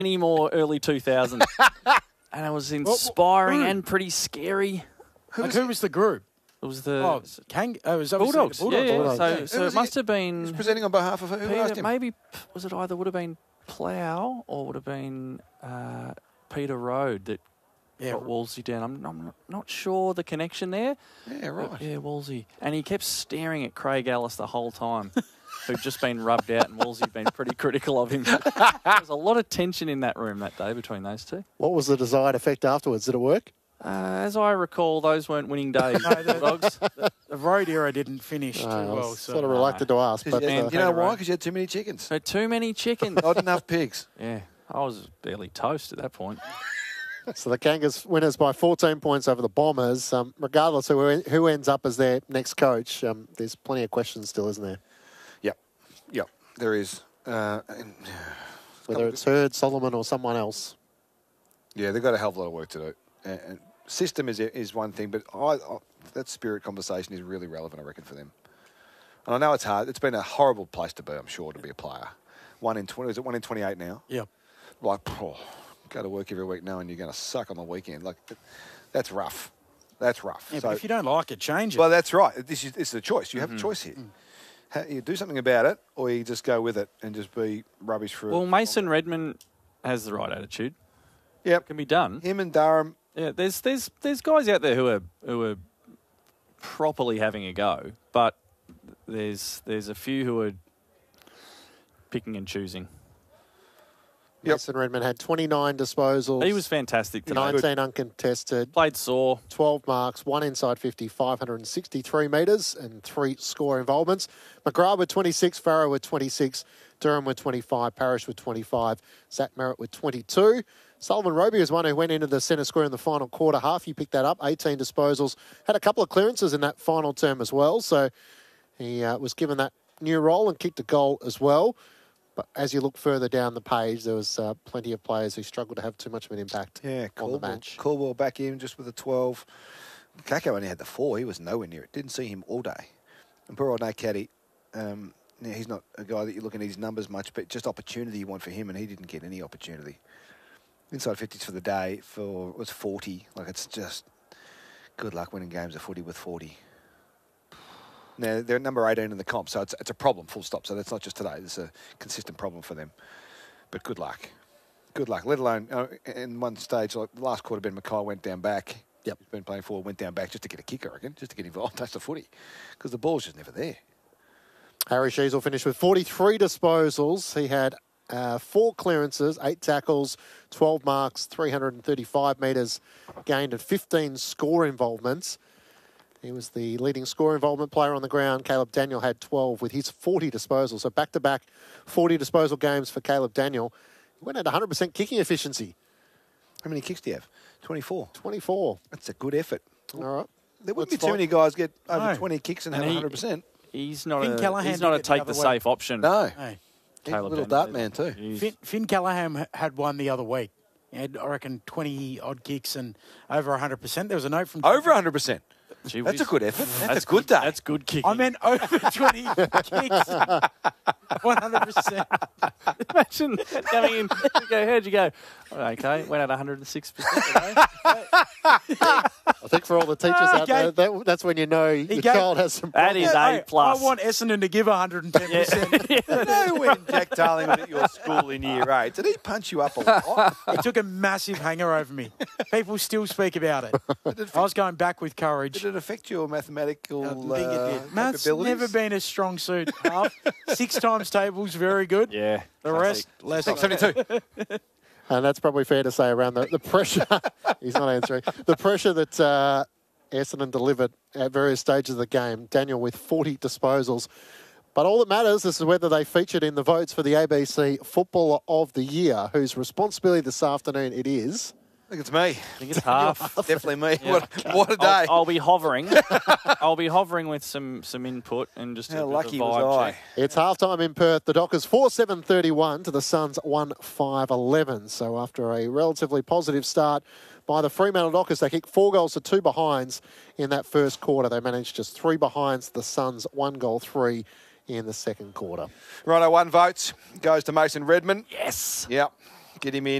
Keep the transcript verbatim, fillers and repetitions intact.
any more early two thousands. And it was inspiring Well, and pretty scary. Who, like, was, who was the group? It was the oh, Kang- oh, it was Bulldogs. The Bulldogs. Yeah, Bulldogs. so, yeah. so it must have been... He's presenting on behalf of who Peter, asked him? Maybe, was it either would have been Plough or would have been uh, Peter Road that yeah. got Wolsey down. I'm, I'm not sure the connection there. Yeah, right. But yeah, Wolsey. And he kept staring at Craig Ellis the whole time, who'd just been rubbed out, and Wolsey'd been pretty critical of him. There was a lot of tension in that room that day between those two. What was the desired effect afterwards? Did it work? Uh, as I recall, those weren't winning days. No, the, Bulldogs. The, the road era didn't finish Uh, too I well. was So. sort of reluctant to ask. But, Yeah, uh, you know why? Because you had too many chickens. So too many chickens. Not enough pigs. Yeah, I was barely toast at that point. So the Kangas winners by fourteen points over the Bombers. Um, regardless of who, who ends up as their next coach, um, there's plenty of questions still, isn't there? Yep. Yep. There is. Uh, and, Whether it's Hurd, Solomon or someone else. yeah, they've got a hell of a lot of work to do. And, and system is is one thing, but I, I, that spirit conversation is really relevant, I reckon, for them. And I know it's hard. It's been a horrible place to be, I'm sure, to be a player. One in twenty. Is it one in twenty-eight now? Yeah. Like, oh, go to work every week knowing you're going to suck on the weekend. Like, that's rough. That's rough. Yeah, so, but if you don't like it, change it. well, that's right. This is, this is a choice. You have Mm-hmm. a choice here. Ha- You do something about it, or you just go with it and just be rubbish for. Well, Mason Redmond has the right attitude. Yep. It can be done. Him and Durham. Yeah, there's there's there's guys out there who are who are properly having a go, but there's there's a few who are picking and choosing. Yep. Mason Redmond had twenty-nine disposals. He was fantastic today. nineteen uncontested. Played sore. twelve marks, one inside fifty, five hundred sixty-three metres and three score involvements. McGrath with twenty-six, Farrow with twenty-six, Durham with twenty-five, Parrish with twenty-five, Zach Merritt with twenty-two. Sullivan Roby was one who went into the centre square in the final quarter half. He picked that up, eighteen disposals. Had a couple of clearances in that final term as well. So he uh, was given that new role and kicked a goal as well. But as you look further down the page, there was uh, plenty of players who struggled to have too much of an impact Yeah, on Caldwell, the match. Caldwell back in just with a twelve. Kako only had the four. He was nowhere near it. Didn't see him all day. And poor old Nate Caddy, um, yeah, he's not a guy that you're looking at his numbers much, but just opportunity you want for him, and he didn't get any opportunity. Inside fifties for the day for was forty. Like, it's just good luck winning games of footy with forty. Now, they're number eighteen in the comp, so it's, it's a problem, full stop. So that's not just today. It's a consistent problem for them. But good luck. Good luck. Let alone, uh, in one stage, like the last quarter, Ben Mackay went down back. Yep. He's been playing forward, went down back just to get a kick, I reckon, just to get involved. That's the footy. Because the ball's just never there. Harry Sheasel finished with forty-three disposals. He had uh, four clearances, eight tackles, twelve marks, three hundred thirty-five metres gained, and fifteen score involvements. He was the leading score involvement player on the ground. Caleb Daniel had twelve with his forty disposals. So back-to-back forty disposal games for Caleb Daniel. He went at one hundred percent kicking efficiency. How many kicks do you have? twenty-four. twenty-four. That's a good effort. All right. There wouldn't That's be too fine. many guys get over No. twenty kicks and, And have he- one hundred percent. He's not Finn a Callahan he's not did a it the take other the way. safe option. No. Hey. He's a Caleb little Daniel. dart man too. He's- Finn, Finn Callahan had one the other week. He had, I reckon, twenty-odd kicks and over one hundred percent. There was a note from... Over one hundred percent. Gee That's whiz. a good effort. That's, That's a good day. That's good kicking. I meant over twenty kicks. one hundred percent. Imagine coming in. You go, how'd you go? Oh, okay, went at one hundred six percent today. I think for all the teachers Ah, out there, gave- that, that's when you know your gave- child has some That problems. is I, A plus. I want Essendon to give one hundred ten percent. You know when Jack Darling was at your school in year eight, did he punch you up a lot? He took a massive hanger over me. People still speak about it. I was going back with courage. Did it affect your mathematical I uh, think it did. Math's capabilities? never been a strong suit. Half. Six times tables, very good. Yeah. The rest, less. Six seventy-two. And that's probably fair to say around the, the pressure. He's not answering. The pressure that uh, Essendon delivered at various stages of the game. Daniel with forty disposals. But all that matters is whether they featured in the votes for the A B C Footballer of the Year, whose responsibility this afternoon it is. I think it's me. I think it's half. Definitely me. Yeah. What, what a day. I'll, I'll be hovering. I'll be hovering with some some input and just How a bit lucky of a was vibe I? check. It's halftime in Perth. The Dockers four seven thirty-one to the Suns one five eleven. So after a relatively positive start by the Fremantle Dockers, they kicked four goals to two behinds in that first quarter. They managed just three behinds. The Suns one goal three in the second quarter. Righto, one vote goes to Mason Redmond. Yes. Yep. Get him in.